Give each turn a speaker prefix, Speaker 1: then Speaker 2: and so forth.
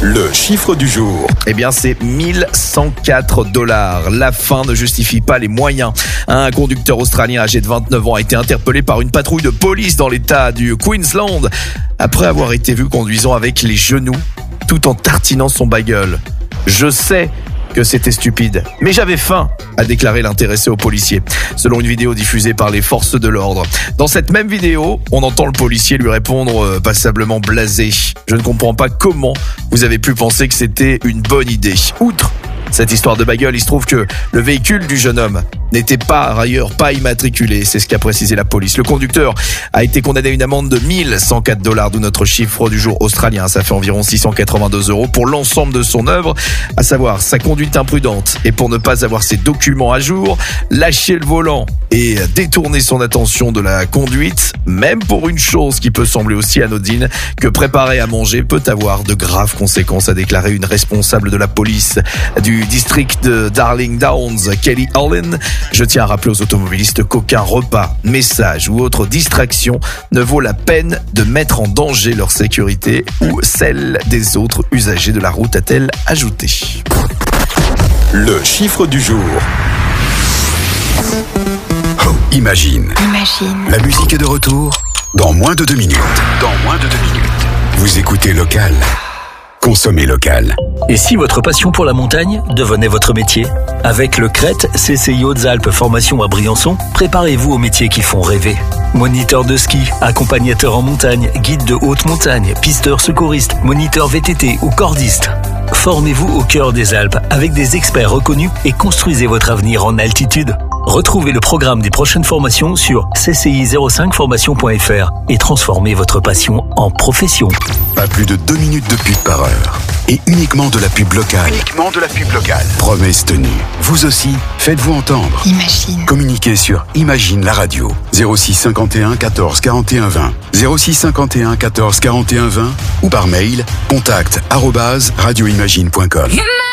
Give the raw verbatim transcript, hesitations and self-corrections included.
Speaker 1: Le chiffre du jour.
Speaker 2: Eh bien, c'est mille cent quatre dollars. La fin ne justifie pas les moyens. Un conducteur australien âgé de vingt-neuf ans a été interpellé par une patrouille de police dans l'état du Queensland après avoir été vu conduisant avec les genoux tout en tartinant son bagel. Je sais que c'était stupide, mais j'avais faim, a déclaré l'intéressé au policier, selon une vidéo diffusée par les forces de l'ordre. Dans cette même vidéo, on entend le policier lui répondre euh, passablement blasé. Je ne comprends pas comment vous avez pu penser que c'était une bonne idée. Outre cette histoire de bagueule, il se trouve que le véhicule du jeune homme n'était par ailleurs pas immatriculé, c'est ce qu'a précisé la police. Le conducteur a été condamné à une amende de mille cent quatre dollars, d'où notre chiffre du jour australien. Ça fait environ six cent quatre-vingt-deux euros pour l'ensemble de son œuvre, à savoir sa conduite imprudente et pour ne pas avoir ses documents à jour, lâcher le volant et détourner son attention de la conduite, même pour une chose qui peut sembler aussi anodine que préparer à manger peut avoir de graves conséquences, a déclaré une responsable de la police du district de Darling Downs, Kelly Allen. Je tiens à rappeler aux automobilistes qu'aucun repas, message ou autre distraction ne vaut la peine de mettre en danger leur sécurité ou celle des autres usagers de la route, a-t-elle ajouté.
Speaker 1: Le chiffre du jour. Oh, imagine.
Speaker 3: Imagine.
Speaker 1: La musique est de retour dans moins de deux minutes. Dans moins de deux minutes. Vous écoutez Local. Consommez local.
Speaker 4: Et si votre passion pour la montagne devenait votre métier ? Avec le C R E T C C I Hautes-Alpes Formation à Briançon, préparez-vous aux métiers qui font rêver. Moniteur de ski, accompagnateur en montagne, guide de haute montagne, pisteur secouriste, moniteur V T T ou cordiste. Formez-vous au cœur des Alpes avec des experts reconnus et construisez votre avenir en altitude. Retrouvez le programme des prochaines formations sur c c i zéro cinq formation point f r et transformez votre passion en profession.
Speaker 1: Pas plus de deux minutes de pub par heure. Et uniquement de la pub locale. Uniquement de la pub locale. Promesse tenue. Vous aussi, faites-vous entendre.
Speaker 3: Imagine.
Speaker 1: Communiquez sur Imagine la radio. zéro six cinquante et un quatorze quarante et un vingt. zéro six cinquante et un quatorze quarante et un vingt ou par mail contact arobase radioimagine point com.